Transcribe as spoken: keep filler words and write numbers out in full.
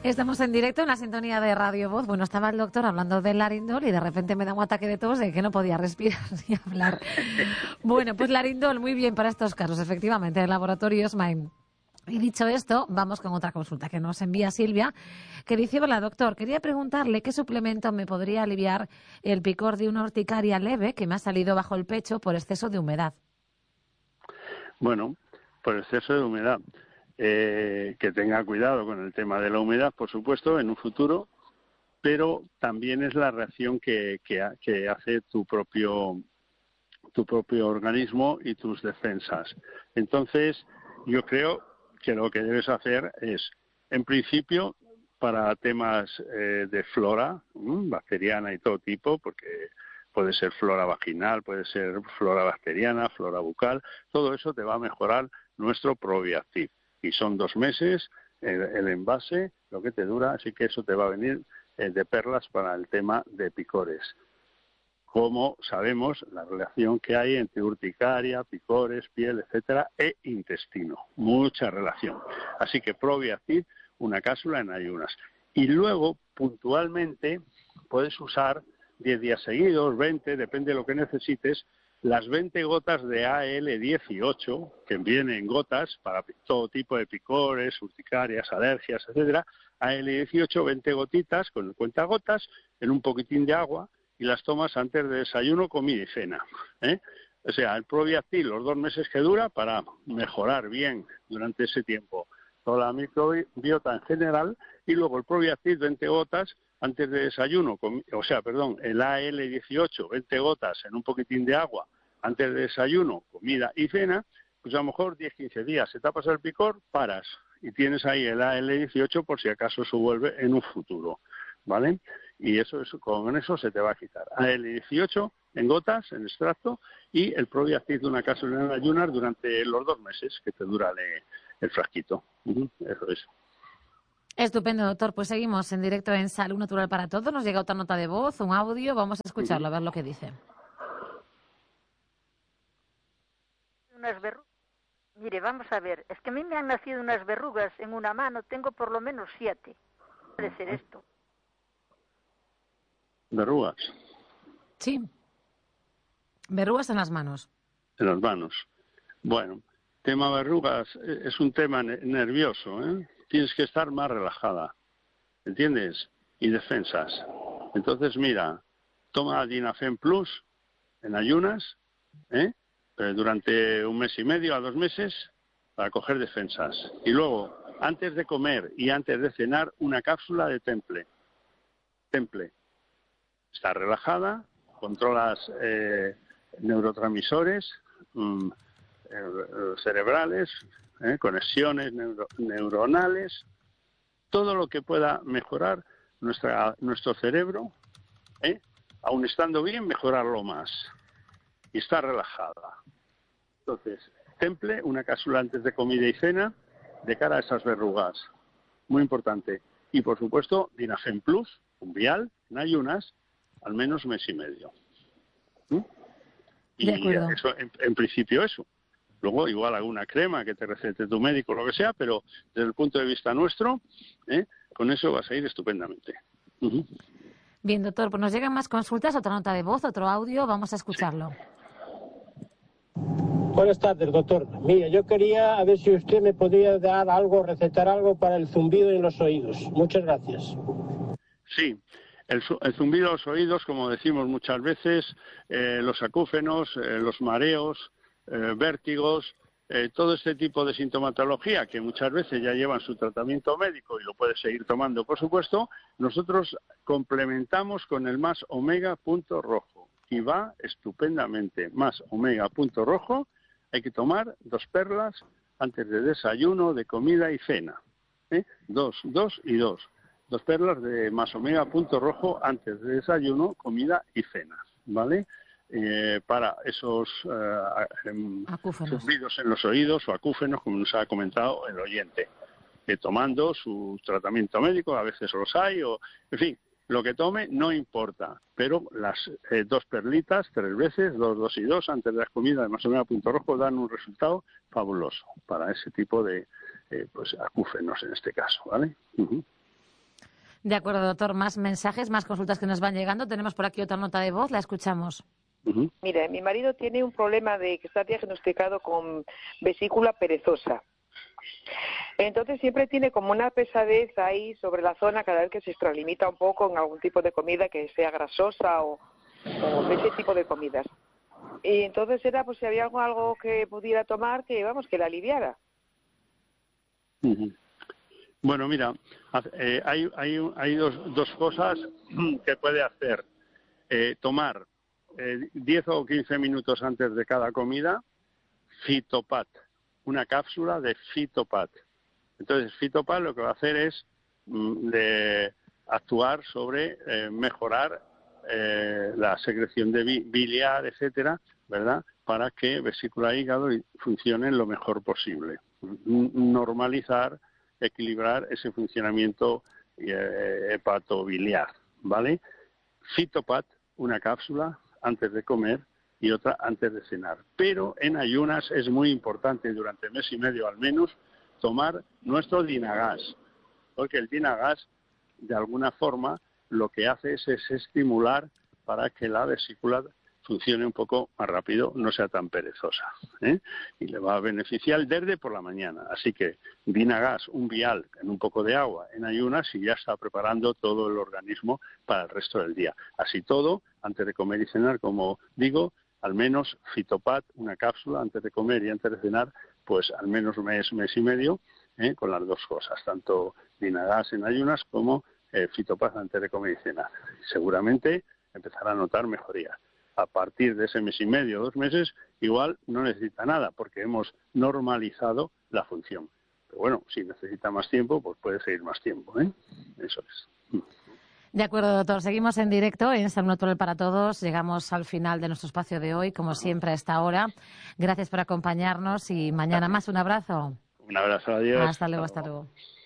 Estamos en directo en la sintonía de Radio Voz. Bueno, estaba el doctor hablando del Larindol y de repente me da un ataque de tos de que no podía respirar ni hablar. Bueno, pues Larindol, muy bien para estos casos, efectivamente, en el laboratorio Smain. Y dicho esto, vamos con otra consulta que nos envía Silvia, que dice: hola doctor, quería preguntarle qué suplemento me podría aliviar el picor de una urticaria leve que me ha salido bajo el pecho por exceso de humedad. Bueno, por exceso de humedad. Eh, que tenga cuidado con el tema de la humedad, por supuesto, en un futuro, pero también es la reacción que, que, que hace tu propio, tu propio organismo y tus defensas. Entonces, yo creo que lo que debes hacer es, en principio, para temas eh, de flora, ¿m? bacteriana y todo tipo, porque puede ser flora vaginal, puede ser flora bacteriana, flora bucal, todo eso te va a mejorar nuestro Probiactiv. Y son dos meses el, el envase, lo que te dura, así que eso te va a venir eh, de perlas para el tema de picores. Como sabemos, la relación que hay entre urticaria, picores, piel, etcétera, e intestino. Mucha relación. Así que Probiactiv, una cápsula en ayunas. Y luego, puntualmente, puedes usar diez días seguidos, veinte, depende de lo que necesites, las veinte gotas de A L dieciocho, que vienen en gotas para todo tipo de picores, urticarias, alergias, etcétera. A L dieciocho, veinte gotitas con el cuentagotas en un poquitín de agua y las tomas antes de desayuno, comida y cena. ¿eh? O sea, el Probiactiv, los dos meses que dura, para mejorar bien durante ese tiempo toda la microbiota en general, y luego el Probiactiv, veinte gotas antes de desayuno, o sea, perdón, el A L dieciocho, veinte gotas en un poquitín de agua antes de desayuno, comida y cena, pues a lo mejor diez a quince días. Se te ha pasado el picor, paras y tienes ahí el A L dieciocho por si acaso se vuelve en un futuro, ¿vale? Y eso, eso con eso se te va a quitar. A L dieciocho en gotas, en extracto, y el Probiactiv de una cápsula en ayunas durante los dos meses que te dura el, el frasquito. Uh-huh, eso es. Estupendo, doctor. Pues seguimos en directo en Salud Natural para Todos. Nos llega otra nota de voz, un audio. Vamos a escucharlo, uh-huh. a ver lo que dice. Unas verrugas. Mire, vamos a ver. Es que a mí me han nacido unas verrugas en una mano. Tengo por lo menos siete. ¿Puede ser esto? ¿Verrugas? Sí. Verrugas en las manos. En las manos. Bueno, tema verrugas es un tema nervioso, ¿eh? Tienes que estar más relajada, ¿entiendes? Y defensas. Entonces, mira, toma Dinafen Plus en ayunas, ¿eh? Pero durante un mes y medio a dos meses para coger defensas. Y luego, antes de comer y antes de cenar, una cápsula de Temple. Temple. Estás relajada, controlas eh, neurotransmisores mmm, eh, cerebrales, ¿eh? conexiones neuro, neuronales, todo lo que pueda mejorar nuestra, nuestro cerebro, ¿eh? aun estando bien, mejorarlo más. Y estar relajada. Entonces, Temple, una cápsula antes de comida y cena, de cara a esas verrugas. Muy importante. Y, por supuesto, Dinafen Plus, un vial, en ayunas, al menos mes y medio. ¿Mm? Y eso, en, en principio eso. Luego, igual alguna crema que te recete tu médico, lo que sea, pero desde el punto de vista nuestro, ¿eh? con eso vas a ir estupendamente. Uh-huh. Bien, doctor, pues nos llegan más consultas, otra nota de voz, otro audio, vamos a escucharlo. Sí. Buenas tardes, doctor. Mira, yo quería a ver si usted me podría dar algo, recetar algo para el zumbido en los oídos. Muchas gracias. Sí. El, el zumbido a los oídos, como decimos muchas veces, eh, los acúfenos, eh, los mareos, eh, vértigos, eh, todo este tipo de sintomatología que muchas veces ya llevan su tratamiento médico y lo puedes seguir tomando, por supuesto, nosotros complementamos con el más omega punto rojo y va estupendamente. Más omega punto rojo, hay que tomar dos perlas antes de desayuno, de comida y cena. ¿eh? Dos, dos y dos. Dos perlas de más omega punto rojo antes de desayuno, comida y cena, ¿vale? Eh, para esos eh, zumbidos en los oídos o acúfenos, como nos ha comentado el oyente, que tomando su tratamiento médico, a veces los hay, o en fin, lo que tome no importa, pero las eh, dos perlitas, tres veces, dos, dos y dos, antes de la comida de más omega punto rojo, dan un resultado fabuloso para ese tipo de eh, pues acúfenos en este caso, ¿vale? Uh-huh. De acuerdo, doctor. Más mensajes, más consultas que nos van llegando. Tenemos por aquí otra nota de voz, la escuchamos. Uh-huh. Mire, mi marido tiene un problema de que está diagnosticado con vesícula perezosa. Entonces siempre tiene como una pesadez ahí sobre la zona cada vez que se extralimita un poco en algún tipo de comida que sea grasosa o, o ese tipo de comidas. Y entonces era pues si había algo, algo que pudiera tomar que, vamos, que la aliviara. Uh-huh. Bueno, mira, eh, hay, hay, hay dos, dos cosas que puede hacer. Eh, tomar eh, diez o quince minutos antes de cada comida Fitopat, una cápsula de Fitopat. Entonces, Fitopat lo que va a hacer es mm, de actuar sobre eh, mejorar eh, la secreción de bi- biliar, etcétera, ¿verdad? Para que vesícula e hígado funcionen lo mejor posible. Normalizar, equilibrar ese funcionamiento eh, hepatobiliar, ¿vale? Fitopat, una cápsula antes de comer y otra antes de cenar. Pero en ayunas es muy importante, durante mes y medio al menos, tomar nuestro Dinagas, porque el Dinagas, de alguna forma, lo que hace es, es estimular para que la vesícula funcione un poco más rápido, no sea tan perezosa, ¿eh? Y le va a beneficiar desde por la mañana. Así que Dinagas, un vial en un poco de agua en ayunas y ya está preparando todo el organismo para el resto del día. Así todo, antes de comer y cenar, como digo, al menos Fitopat, una cápsula antes de comer y antes de cenar, pues al menos mes, mes y medio, ¿eh? Con las dos cosas, tanto Dinagas en ayunas como eh, Fitopat antes de comer y cenar. Seguramente empezará a notar mejoría. A partir de ese mes y medio, dos meses, igual no necesita nada, porque hemos normalizado la función. Pero bueno, si necesita más tiempo, pues puede seguir más tiempo, ¿eh? Eso es. De acuerdo, doctor. Seguimos en directo en Salud Natural para Todos. Llegamos al final de nuestro espacio de hoy, como siempre a esta hora. Gracias por acompañarnos y mañana más. Un abrazo. Un abrazo, adiós. Hasta luego, hasta luego.